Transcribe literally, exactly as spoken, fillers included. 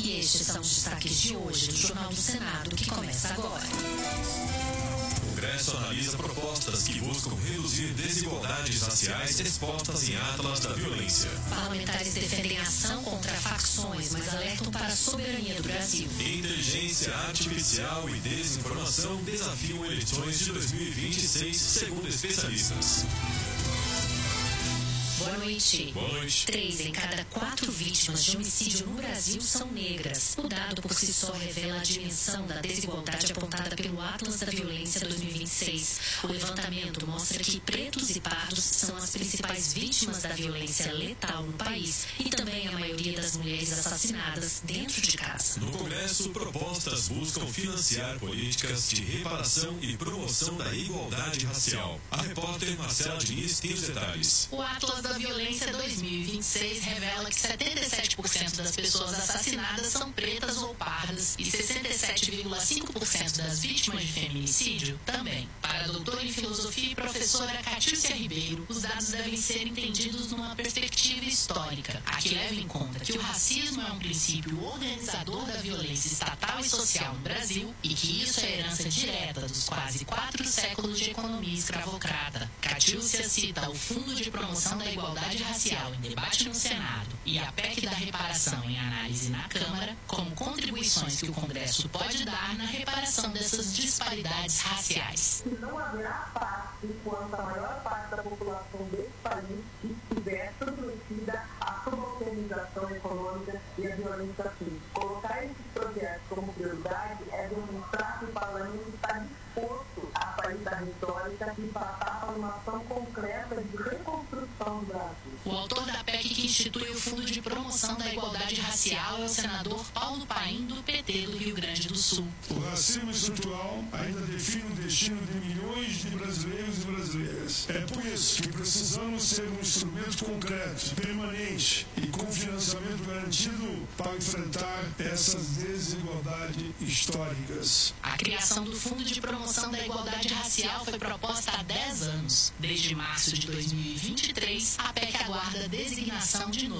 E estes são os destaques de hoje do Jornal do Senado, que começa agora. O Congresso analisa propostas que buscam reduzir desigualdades raciais expostas em atlas da violência. Parlamentares defendem ação contra facções, mas alertam para a soberania do Brasil. Inteligência artificial e desinformação desafiam eleições de dois mil e vinte e seis, segundo especialistas. Boa noite. Boa noite. Três em cada quatro vítimas de homicídio no Brasil são negras. O dado por si só revela a dimensão da desigualdade apontada pelo Atlas da Violência dois mil e vinte e seis. O levantamento mostra que pretos e pardos são as principais vítimas da violência letal no país e também a maioria das mulheres assassinadas dentro de casa. No Congresso, propostas buscam financiar políticas de reparação e promoção da igualdade racial. A repórter Marcela Diniz tem os detalhes. O Atlas da Violência dois mil e vinte e seis revela que setenta e sete por cento das pessoas assassinadas são pretas ou pardas e sessenta e sete vírgula cinco por cento das vítimas de feminicídio também. Para a doutora em filosofia e professora Catiúcia Ribeiro, os dados devem ser entendidos numa perspectiva histórica, a que leva em conta que o racismo é um princípio organizador da violência estatal e social no Brasil e que isso é herança direta dos quase quatro séculos de economia escravocrata. Catiúcia cita o Fundo de Promoção da Igualdade Racial em debate no Senado e a P E C da reparação em análise na Câmara como contribuições que o Congresso pode dar na reparação dessas disparidades raciais. Não haverá paz enquanto a maior parte da população desse país estiver submetida à subalternização econômica e à violência física. Colocar esses projetos como prioridade é demonstrar que o parlamento está disposto a sair da retórica e passar para uma ação concreta de reconstrução do Brasil. O autor da P E C que institui o Fundo de Promoção da Igualdade Racial é o senador Paulo Paim, do P T do Rio Grande do Sul. O racismo estrutural ainda define o destino de milhões de brasileiros e brasileiras. É por isso que precisamos ser um instrumento concreto, permanente e com financiamento garantido para enfrentar essas desigualdades históricas. A criação do Fundo de Promoção da Igualdade Racial foi proposta há dez anos. Desde março de dois mil e vinte e três, a P E C aguarda a designação de novo.